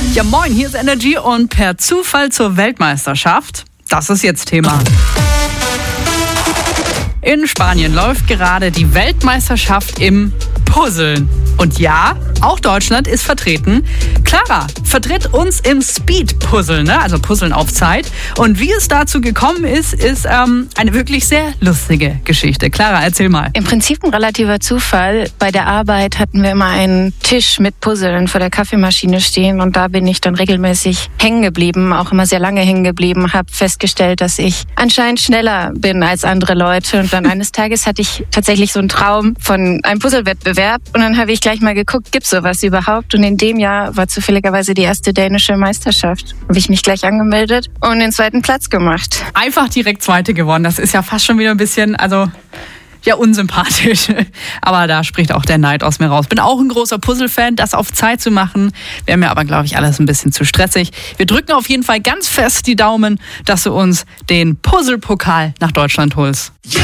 Ja, moin, hier ist Energy und per Zufall zur Weltmeisterschaft. Das ist jetzt Thema. In Spanien läuft gerade die Weltmeisterschaft im Puzzeln. Und ja, auch Deutschland ist vertreten. Clara vertritt uns im Speed-Puzzeln, also Puzzeln auf Zeit. Und wie es dazu gekommen ist eine wirklich sehr lustige Geschichte. Clara, erzähl mal. Im Prinzip ein relativer Zufall. Bei der Arbeit hatten wir immer einen Tisch mit Puzzeln vor der Kaffeemaschine stehen und da bin ich dann regelmäßig hängen geblieben, auch immer sehr lange hängen geblieben, habe festgestellt, dass ich anscheinend schneller bin als andere Leute und dann eines Tages hatte ich tatsächlich so einen Traum von einem Puzzlewettbewerb und dann habe ich gleich mal geguckt, gibt's sowas überhaupt? Und in dem Jahr war zufälligerweise die erste dänische Meisterschaft. Habe ich mich gleich angemeldet und den zweiten Platz gemacht. Einfach direkt Zweite gewonnen. Das ist ja fast schon wieder ein bisschen, unsympathisch. Aber da spricht auch der Neid aus mir raus. Bin auch ein großer Puzzle-Fan, das auf Zeit zu machen. Wäre mir aber, glaube ich, alles ein bisschen zu stressig. Wir drücken auf jeden Fall ganz fest die Daumen, dass du uns den Puzzle-Pokal nach Deutschland holst.